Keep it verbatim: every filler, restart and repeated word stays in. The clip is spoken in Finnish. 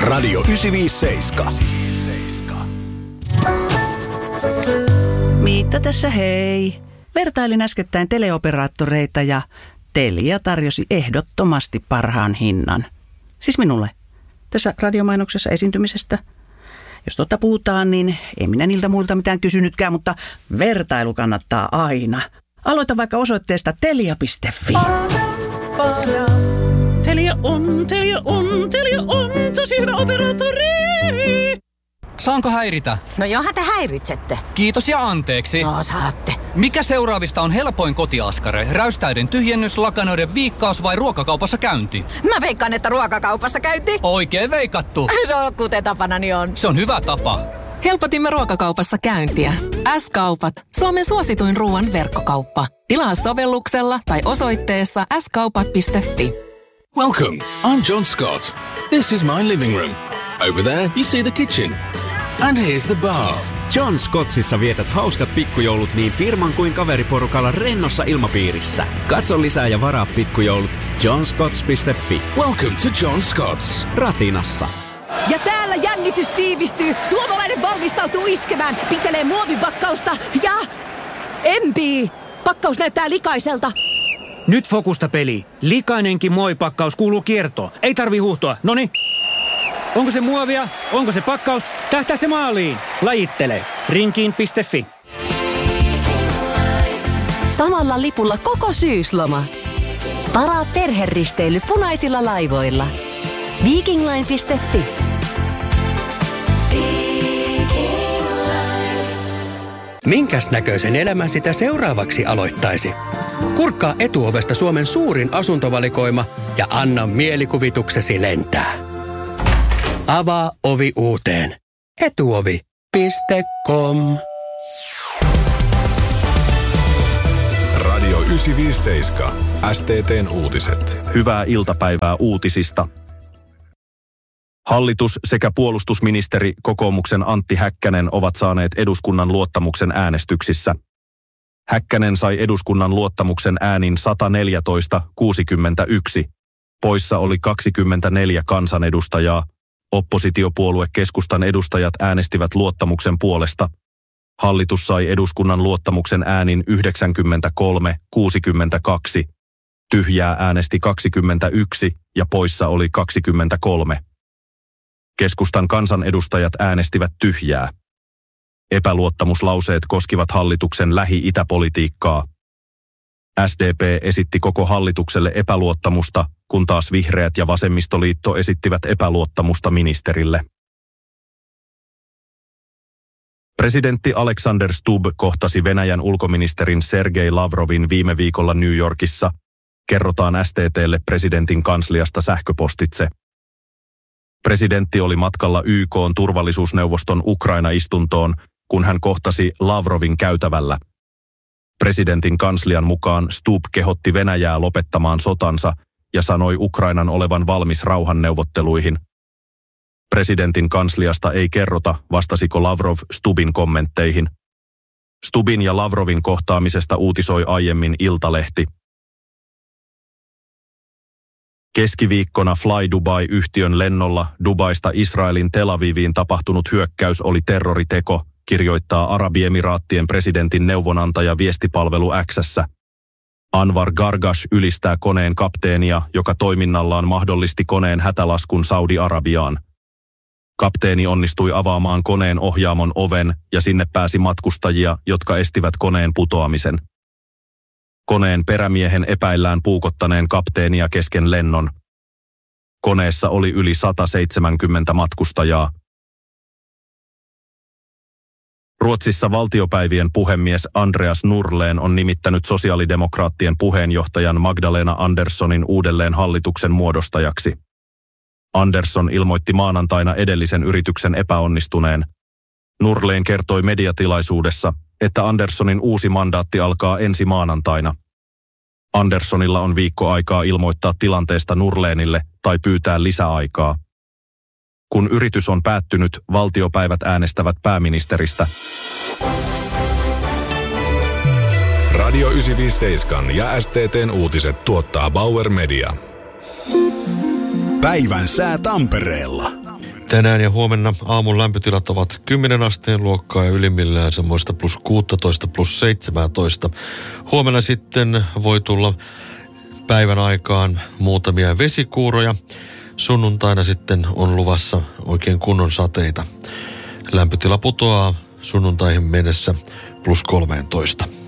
Radio yhdeksänsataaviisikymmentäseitsemän. Miitta tässä hei. Vertailin äskettäin teleoperaattoreita ja Telia tarjosi ehdottomasti parhaan hinnan. Siis minulle. Tässä radiomainoksessa esiintymisestä. Jos totta puhutaan, niin ei minä niiltä muilta mitään kysynytkään, mutta vertailu kannattaa aina. Aloita vaikka osoitteesta telia piste fi. Telia on, Telia on, Telia on tosi hyvä operaattori. Saanko häiritä? No johan te häiritsette. Kiitos ja anteeksi. No saatte. Mikä seuraavista on helpoin kotiaskare? Räystäiden tyhjennys, lakanoiden viikkaus vai ruokakaupassa käynti? Mä veikkaan, että ruokakaupassa käynti. Oikein veikattu. No kuten tapanani on. Se on hyvä tapa. Helpotimme ruokakaupassa käyntiä. S-kaupat. Suomen suosituin ruoan verkkokauppa. Tilaa sovelluksella tai osoitteessa s kaupat piste fi. Welcome, I'm John Scott. This is my living room. Over there, you see the kitchen. And here's the bar. John Scottsissa vietät hauskat pikkujoulut niin firman kuin kaveriporukalla rennossa ilmapiirissä. Katso lisää ja varaa pikkujoulut john scotts piste fi. Welcome to John Scott's. Ratinassa. Ja täällä jännitys tiivistyy. Suomalainen valmistautuu iskemään. Pitelee muovipakkausta ja... empii. Pakkaus näyttää likaiselta. Nyt fokusta peli. Likainenkin muovipakkaus kuuluu kiertoon. Ei tarvi huuhtoa. Noni. Onko se muovia? Onko se pakkaus? Tähtää se maaliin. Lajittele. Rinkiin piste fi. Samalla lipulla koko syysloma. Varaa perheristeily punaisilla laivoilla. Vikingline piste fi. Minkäs näköisen elämän sitä seuraavaksi aloittaisi? Kurkkaa Etuovesta Suomen suurin asuntovalikoima ja anna mielikuvituksesi lentää. Avaa ovi uuteen. etuovi piste com. Radio yhdeksänsataaviisikymmentäseitsemän. S T T:n uutiset. Hyvää iltapäivää uutisista. Hallitus sekä puolustusministeri kokoomuksen Antti Häkkänen ovat saaneet eduskunnan luottamuksen äänestyksissä. Häkkänen sai eduskunnan luottamuksen äänin sata neljätoista kuusikymmentäyksi. Poissa oli kaksikymmentäneljä kansanedustajaa. Oppositiopuolue Keskustan edustajat äänestivät luottamuksen puolesta. Hallitus sai eduskunnan luottamuksen äänin yhdeksänkymmentäkolme kuusikymmentäkaksi. Tyhjää äänesti kaksikymmentäyksi ja poissa oli kaksikymmentäkolme. Keskustan kansanedustajat äänestivät tyhjää. Epäluottamuslauseet koskivat hallituksen Lähi-Itä-politiikkaa. S D P esitti koko hallitukselle epäluottamusta, kun taas Vihreät ja Vasemmistoliitto esittivät epäluottamusta ministerille. Presidentti Alexander Stubb kohtasi Venäjän ulkoministerin Sergei Lavrovin viime viikolla New Yorkissa, kerrotaan S T T:lle presidentin kansliasta sähköpostitse. Presidentti oli matkalla Y K:n turvallisuusneuvoston Ukraina-istuntoon, kun hän kohtasi Lavrovin käytävällä. Presidentin kanslian mukaan Stubb kehotti Venäjää lopettamaan sotansa ja sanoi Ukrainan olevan valmis rauhanneuvotteluihin. Presidentin kansliasta ei kerrota, vastasiko Lavrov Stubbin kommentteihin. Stubbin ja Lavrovin kohtaamisesta uutisoi aiemmin Iltalehti. Keskiviikkona Fly Dubai-yhtiön lennolla Dubaista Israelin Tel Aviviin tapahtunut hyökkäys oli terroriteko, kirjoittaa Arabiemiraattien presidentin neuvonantaja viestipalvelu X:ssä. Anwar Gargash ylistää koneen kapteenia, joka toiminnallaan mahdollisti koneen hätälaskun Saudi-Arabiaan. Kapteeni onnistui avaamaan koneen ohjaamon oven ja sinne pääsi matkustajia, jotka estivät koneen putoamisen. Koneen perämiehen epäillään puukottaneen kapteenia kesken lennon. Koneessa oli yli sata seitsemänkymmentä matkustajaa. Ruotsissa valtiopäivien puhemies Andreas Norlén on nimittänyt sosiaalidemokraattien puheenjohtajan Magdalena Anderssonin uudelleen hallituksen muodostajaksi. Andersson ilmoitti maanantaina edellisen yrityksen epäonnistuneen. Norlén kertoi mediatilaisuudessa, että Anderssonin uusi mandaatti alkaa ensi maanantaina. Anderssonilla on viikko aikaa ilmoittaa tilanteesta Norlénille tai pyytää lisäaikaa. Kun yritys on päättynyt, valtiopäivät äänestävät pääministeristä. Radio yhdeksänsataaviisikymmentäseitsemän ja S T T:n uutiset tuottaa Bauer Media. Päivän sää Tampereella. Tänään ja huomenna aamun lämpötilat ovat kymmenen asteen luokkaa ja ylimmillään semmoista plus kuusitoista, plus seitsemäntoista. Huomenna sitten voi tulla päivän aikaan muutamia vesikuuroja. Sunnuntaina sitten on luvassa oikein kunnon sateita. Lämpötila putoaa sunnuntaihin mennessä plus kolmetoista.